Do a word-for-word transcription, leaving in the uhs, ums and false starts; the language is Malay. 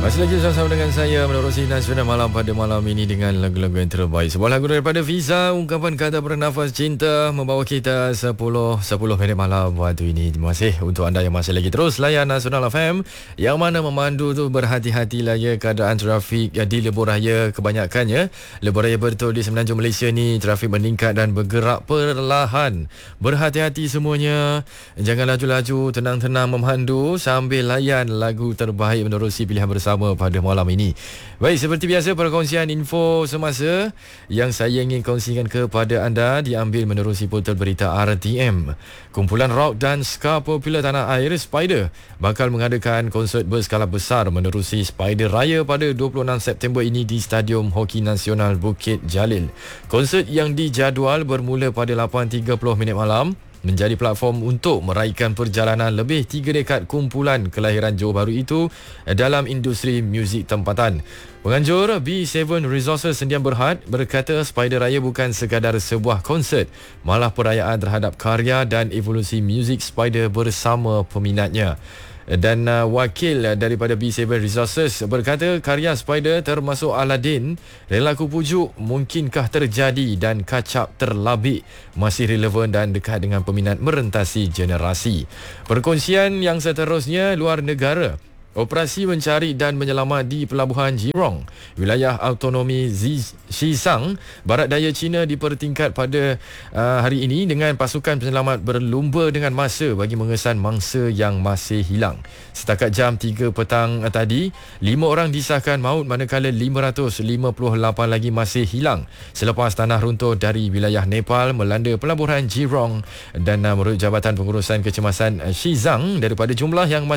Masih lagi bersama dengan saya menerusi Nasional Malam pada malam ini dengan lagu-lagu yang terbaik. Sebuah lagu daripada Fiza, ungkapan kata bernafas cinta, membawa kita sepuluh minit malam waktu ini. Terima kasih untuk anda yang masih lagi terus layan Nasional F M, yang mana memandu tu berhati-hatilah ya keadaan trafik ya, di lebuh raya kebanyakannya. Lebuh raya betul di semenanjung Malaysia ni trafik meningkat dan bergerak perlahan. Berhati-hati semuanya. Jangan laju-laju, tenang-tenang memandu sambil layan lagu terbaik menerusi pilihan bersama pada malam ini. Baik, seperti biasa perkongsian info semasa yang saya ingin kongsikan kepada anda diambil menerusi portal berita R T M. Kumpulan rock dan ska popular tanah air Spider bakal mengadakan konsert berskala besar menerusi Spider Raya pada dua puluh enam September ini di Stadium Hoki Nasional Bukit Jalil. Konsert yang dijadual bermula pada lapan tiga puluh minit malam menjadi platform untuk meraihkan perjalanan lebih tiga dekad kumpulan kelahiran Johor Bahru itu dalam industri muzik tempatan. Penganjur B tujuh Resources Sendian Berhad berkata Spider Raya bukan sekadar sebuah konsert, malah perayaan terhadap karya dan evolusi muzik Spider bersama peminatnya. Dan uh, wakil daripada B tujuh Resources berkata karya Spider termasuk Aladdin, Relaku Pujuk, Mungkinkah Terjadi dan Kacap Terlabik masih relevan dan dekat dengan peminat merentasi generasi. Perkongsian yang seterusnya, luar negara. Operasi mencari dan menyelamat di Pelabuhan Jurong, wilayah autonomi Xizang, barat daya China dipertingkat pada uh, hari ini dengan pasukan penyelamat berlumba dengan masa bagi mengesan mangsa yang masih hilang. Setakat jam tiga petang uh, tadi, lima orang disahkan maut manakala lima ratus lima puluh lapan lagi masih hilang selepas tanah runtuh dari wilayah Nepal melanda Pelabuhan Jurong. Dan uh, menurut Jabatan Pengurusan Kecemasan uh, Xizang, daripada jumlah yang